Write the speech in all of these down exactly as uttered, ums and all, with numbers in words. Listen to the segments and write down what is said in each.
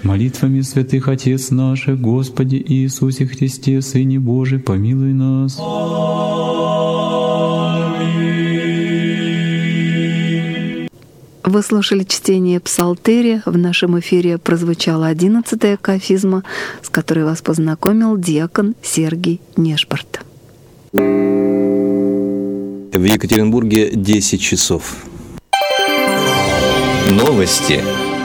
Молитвами святых Отец наших, Господи Иисусе Христе, Сыне Божий, помилуй нас. Вы слушали чтение Псалтыря. В нашем эфире прозвучала одиннадцатая кафизма, с которой вас познакомил диакон Сергий Нешпорт. В Екатеринбурге десять часов. Новости.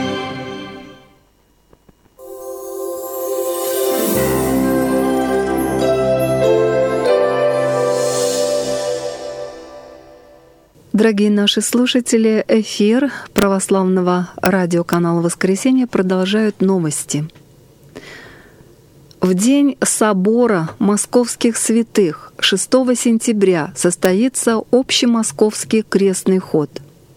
Дорогие наши слушатели, эфир православного радиоканала «Воскресенье» продолжают новости. В день собора московских святых шестого сентября состоится общемосковский крестный ход.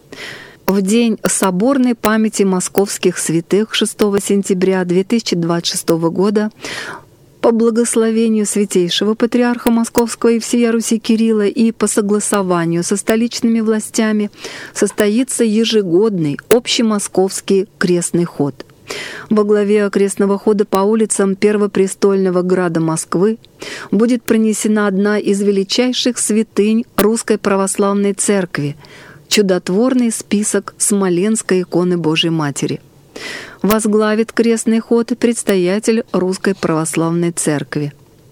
В день соборной памяти московских святых шестого сентября две тысячи двадцать шестого года по благословению Святейшего Патриарха Московского и всея Руси Кирилла и по согласованию со столичными властями состоится ежегодный общемосковский крестный ход. Во главе крестного хода по улицам Первопрестольного града Москвы будет пронесена одна из величайших святынь Русской Православной Церкви — чудотворный список Смоленской иконы Божией Матери. Возглавит крестный ход предстоятель Русской Православной Церкви.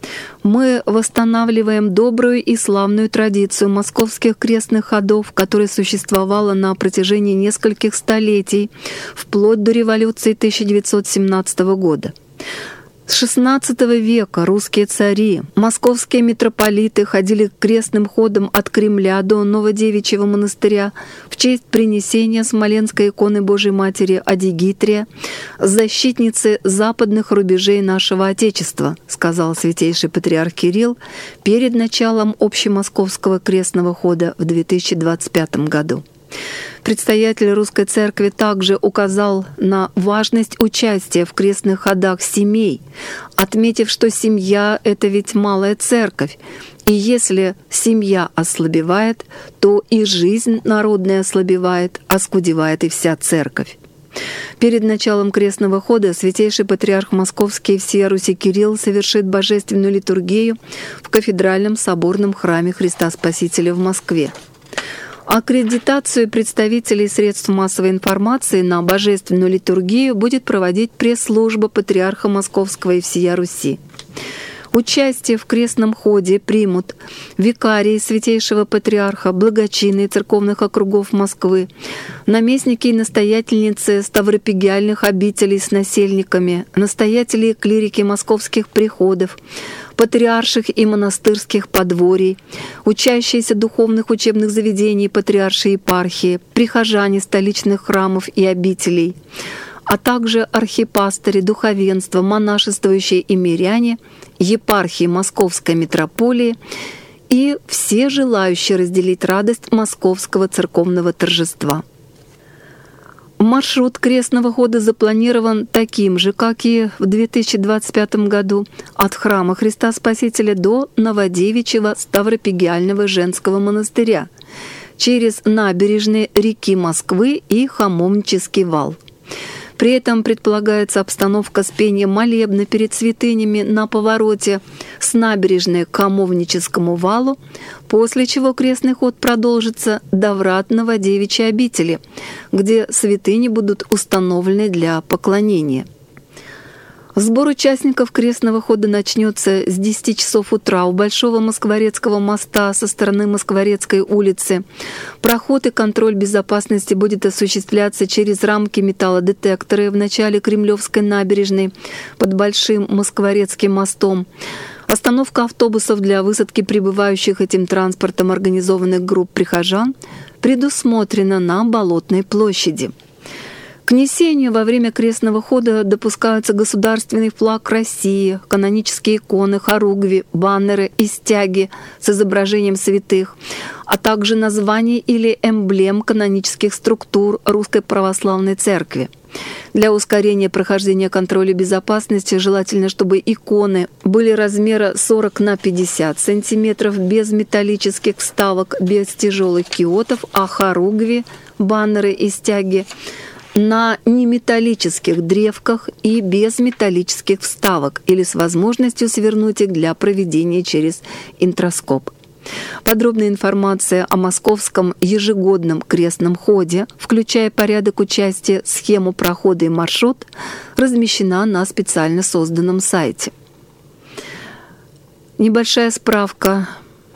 Мы восстанавливаем добрую и славную традицию московских крестных ходов, которая существовала на протяжении нескольких столетий, вплоть до революции тысяча девятьсот семнадцатого года. С шестнадцатого века русские цари, московские митрополиты ходили крестным ходом от Кремля до Новодевичьего монастыря в честь принесения Смоленской иконы Божией Матери Адигитрия, защитницы западных рубежей нашего Отечества, сказал святейший патриарх Кирилл перед началом общемосковского крестного хода в две тысячи двадцать пятом году. Предстоятель Русской Церкви также указал на важность участия в крестных ходах семей, отметив, что семья — это ведь малая церковь, и если семья ослабевает, то и жизнь народная ослабевает, оскудевает и вся церковь. Перед началом крестного хода святейший патриарх Московский и всея Руси Кирилл совершит божественную литургию в кафедральном соборном храме Христа Спасителя в Москве. Аккредитацию представителей средств массовой информации на божественную литургию будет проводить пресс-служба Патриарха Московского и всея Руси. Участие в крестном ходе примут викарии Святейшего Патриарха, благочинные церковных округов Москвы, наместники и настоятельницы ставропигиальных обителей с насельниками, настоятели и клирики московских приходов, патриарших и монастырских подворий, учащиеся духовных учебных заведений патриаршей епархии, прихожане столичных храмов и обителей, а также архипастыри, духовенство, монашествующие и миряне, епархии Московской митрополии и все желающие разделить радость московского церковного торжества. Маршрут крестного хода запланирован таким же, как и в две тысячи двадцать пятом году, от храма Христа Спасителя до Новодевичьего Ставропигиального женского монастыря, через набережные реки Москвы и Хамовнический вал. При этом предполагается обстановка с пением молебна перед святынями на повороте с набережной к Хамовническому валу, после чего крестный ход продолжится до врат Новодевичьей обители, где святыни будут установлены для поклонения. Сбор участников крестного хода начнется с десяти часов утра у Большого Москворецкого моста со стороны Москворецкой улицы. Проход и контроль безопасности будет осуществляться через рамки металлодетекторы в начале Кремлевской набережной под Большим Москворецким мостом. Остановка автобусов для высадки прибывающих этим транспортом организованных групп прихожан предусмотрена на Болотной площади. К несению во время крестного хода допускаются государственный флаг России, канонические иконы, хоругви, баннеры и стяги с изображением святых, а также названий или эмблем канонических структур Русской Православной Церкви. Для ускорения прохождения контроля безопасности желательно, чтобы иконы были размера сорок на пятьдесят сантиметров, без металлических вставок, без тяжелых киотов, а хоругви, баннеры и стяги на неметаллических древках и без металлических вставок или с возможностью свернуть их для проведения через интроскоп. Подробная информация о московском ежегодном крестном ходе, включая порядок участия, схему прохода и маршрут, размещена на специально созданном сайте. Небольшая справка.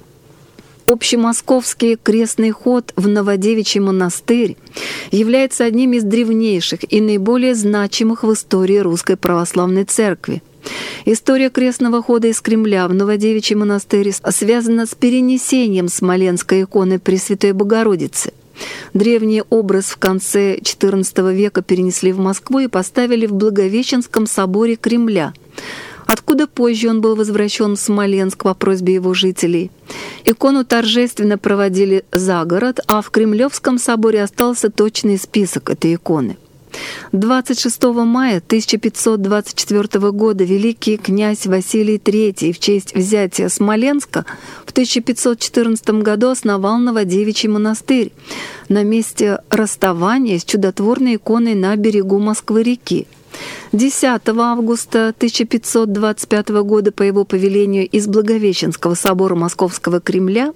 Общемосковский крестный ход в Новодевичий монастырь является одним из древнейших и наиболее значимых в истории Русской Православной Церкви. История крестного хода из Кремля в Новодевичий монастырь связана с перенесением Смоленской иконы Пресвятой Богородицы. Древний образ в конце четырнадцатого века перенесли в Москву и поставили в Благовещенском соборе Кремля, откуда позже он был возвращен в Смоленск по просьбе его жителей. Икону торжественно проводили за город, а в Кремлевском соборе остался точный список этой иконы. двадцать шестого мая тысяча пятьсот двадцать четвёртого года великий князь Василий третий в честь взятия Смоленска в тысяча пятьсот четырнадцатом году основал Новодевичий монастырь на месте расставания с чудотворной иконой на берегу Москвы-реки. десятого августа тысяча пятьсот двадцать пятого года по его повелению из Благовещенского собора Московского Кремля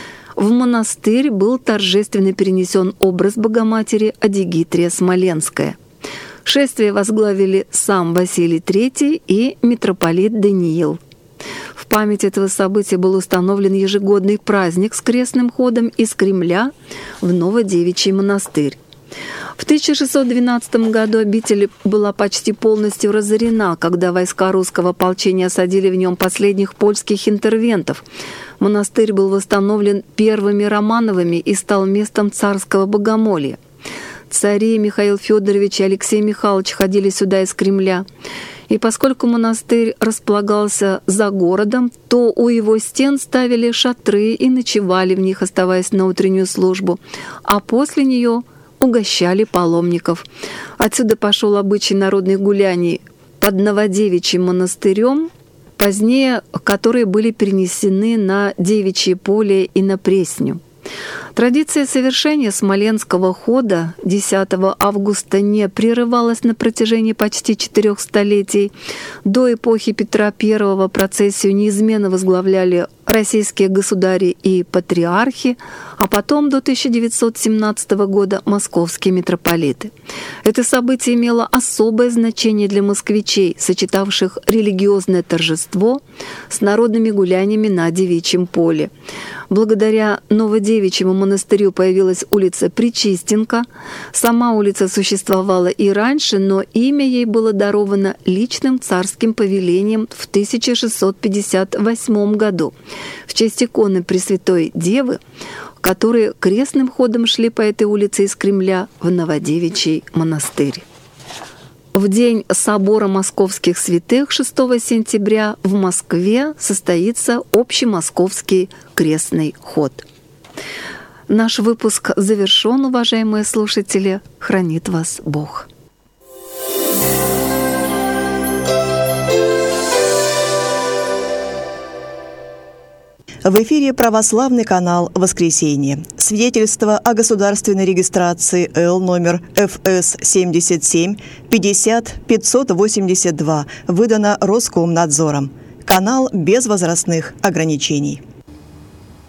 в монастырь был торжественно перенесен образ Богоматери Адигитрия Смоленская. Шествие возглавили сам Василий третий и митрополит Даниил. В память этого события был установлен ежегодный праздник с крестным ходом из Кремля в Новодевичий монастырь. В тысяча шестьсот двенадцатом году обитель была почти полностью разорена, когда войска русского ополчения осадили в нем последних польских интервентов. Монастырь был восстановлен первыми Романовыми и стал местом царского богомолья. Цари Михаил Федорович и Алексей Михайлович ходили сюда из Кремля. И поскольку монастырь располагался за городом, то у его стен ставили шатры и ночевали в них, оставаясь на утреннюю службу, а после нее угощали паломников. Отсюда пошел обычай народных гуляний под Новодевичьим монастырем, позднее которые были перенесены на Девичье поле и на Пресню. Традиция совершения Смоленского хода десятого августа не прерывалась на протяжении почти четырех столетий. До эпохи Петра Первого процессию неизменно возглавляли российские государи и патриархи, а потом до тысяча девятьсот семнадцатого года московские митрополиты. Это событие имело особое значение для москвичей, сочетавших религиозное торжество с народными гуляниями на Девичьем поле. Благодаря Новодевичьему монастырю появилась улица Пречистенка. Сама улица существовала и раньше, но имя ей было даровано личным царским повелением в тысяча шестьсот пятьдесят восьмом году в честь иконы Пресвятой Девы, которые крестным ходом шли по этой улице из Кремля в Новодевичий монастырь. В день собора московских святых шестого сентября в Москве состоится общемосковский крестный ход. Наш выпуск завершен, уважаемые слушатели. Хранит вас Бог. В эфире православный канал «Воскресенье». Свидетельство о государственной регистрации Л номер Эф Эс семьдесят семь пятьдесят пятьсот восемьдесят два выдано Роскомнадзором. Канал без возрастных ограничений.